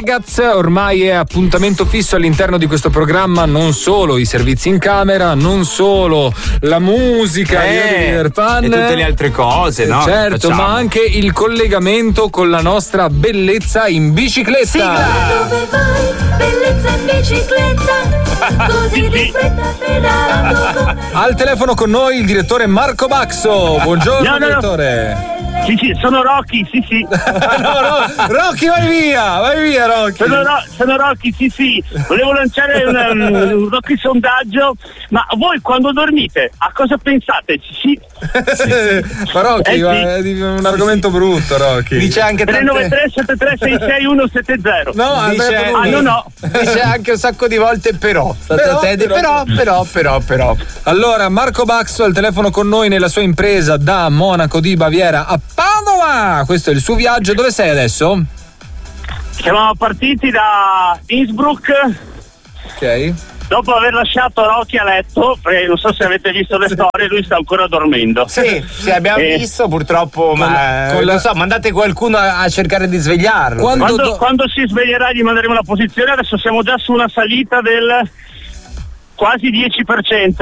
Megaz ormai è appuntamento fisso all'interno di questo programma, non solo i servizi in camera, non solo la musica e tutte le altre cose, no? Certo, ma anche il collegamento con la nostra bellezza in bicicletta. Sigla! Dove vai? Bellezza in bicicletta, così di fretta pedalando. Al telefono con noi il direttore Marco Baxo. Buongiorno, direttore. Sì, sono Rocky, sì. No, Rocky, vai via, Rocky. Sono Rocky, sì. Volevo lanciare un Rocky sondaggio, ma voi quando dormite a cosa pensate? Sì. Ma Rocky, è un argomento brutto, Rocky. Dice anche 393 73 66 170. No. Dice anche un sacco di volte però. Allora, Marco Baxo al telefono con noi nella sua impresa da Monaco di Baviera a Padova. Questo è il suo viaggio. Dove sei adesso? Siamo partiti da Innsbruck. Ok. Dopo aver lasciato Rocky a letto, perché non so se avete visto le storie, lui sta ancora dormendo. Sì, abbiamo visto purtroppo, non so, mandate qualcuno a cercare di svegliarlo. Quando si sveglierà gli manderemo la posizione. Adesso siamo già su una salita del quasi 10%.